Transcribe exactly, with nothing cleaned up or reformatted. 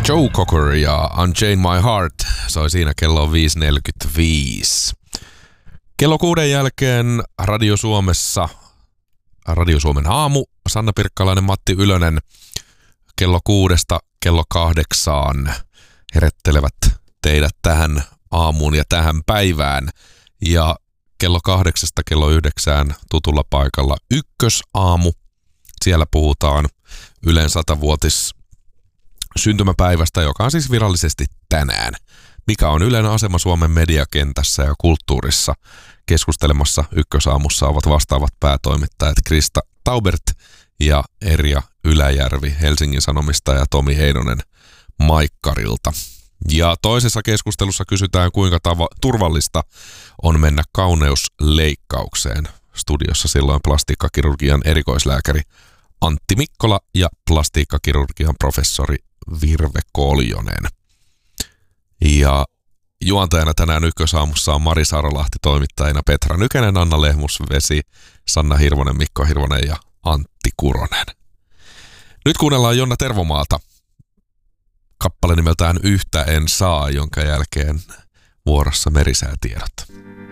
Joe Cocker ja Unchain My Heart soi siinä, kello on viisi neljäkymmentäviisi. Kello kuuden jälkeen Radio Suomessa, Radio Suomen aamu, Sanna Pirkkalainen, Matti Ylönen. Kello kuudesta kello kahdeksaan herättelevät teidät tähän aamuun ja tähän päivään. Ja kello kahdeksasta kello yhdeksään tutulla paikalla Ykkösaamu. Siellä puhutaan Ylen satavuotis syntymäpäivästä, joka on siis virallisesti tänään. Mikä on Ylen asema Suomen mediakentässä ja kulttuurissa? Keskustelemassa Ykkösaamussa ovat vastaavat päätoimittajat Krista Taubert ja Erja Yläjärvi Helsingin Sanomista ja Tomi Heinonen Maikkarilta. Ja toisessa keskustelussa kysytään, kuinka tava- turvallista on mennä kauneusleikkaukseen. Studiossa silloin plastiikkakirurgian erikoislääkäri Antti Mikkola ja plastiikkakirurgian professori Virve Koljonen. Ja juontajana tänään Ykkösaamussa on Mari Sarolahti, toimittajina Petra Nykänen, Anna Lehmusvesi, Sanna Hirvonen, Mikko Hirvonen ja Antti Kuronen. Nyt kuunnellaan Jonna Tervomaata. Kappale nimeltään Yhtä en saa, jonka jälkeen vuorossa merisäätiedot.